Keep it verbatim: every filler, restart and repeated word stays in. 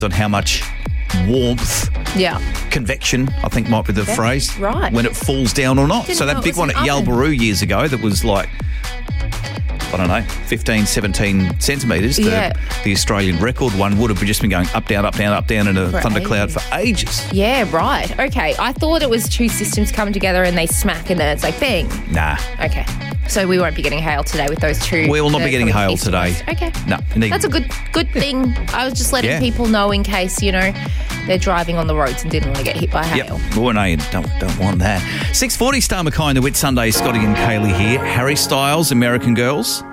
on how much warmth, Yeah. convection, I think might be the That's phrase, right. when it falls down or not. Didn't So know that it big was one an at oven. Yalbaroo years ago that was like, I don't know, fifteen, seventeen centimetres. The, Yeah. the Australian record one would have just been going up, down, up, down, up, down in a For thundercloud ages. for ages. Yeah, right. Okay. I thought it was two systems coming together and they smack and then it's like bang. Nah. Okay. So we won't be getting hail today with those two. We will not the be getting coming hail east and today. west. Okay. No. Indeed. That's a good good thing. I was just letting Yeah. people know in case, you know, they're driving on the roads and didn't want to get hit by hail. Yep. Well, no, you don't, don't want that. six forty Star McKay and the Whit Sunday. Scotty and Kaylee here. Harry Styles, American Girls.